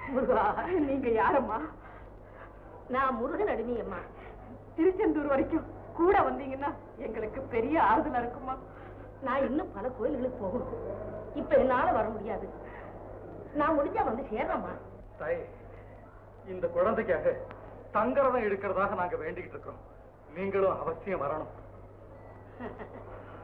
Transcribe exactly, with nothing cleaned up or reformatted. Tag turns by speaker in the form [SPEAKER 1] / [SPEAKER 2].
[SPEAKER 1] முருகா, நீங்க யாரம்மா?
[SPEAKER 2] நான் முருகன் அடிமை அம்மா.
[SPEAKER 1] திருச்செந்தூர் வரைக்கும் கூட வந்தீங்கன்னா எங்களுக்கு பெரிய ஆறுதலா இருக்குமா?
[SPEAKER 2] நான் இன்னும் பல கோயில்களுக்கு போகணும். இப்ப என்னால வர முடியாது. நான் முடிஞ்சா வந்து சேர்றேம்மா.
[SPEAKER 3] தாய், இந்த குழந்தைக்காக தங்கரதம் எடுக்கிறதாக நாங்க வேண்டிக்கிட்டு இருக்கோம். நீங்களும் அவசியம் வரணும்.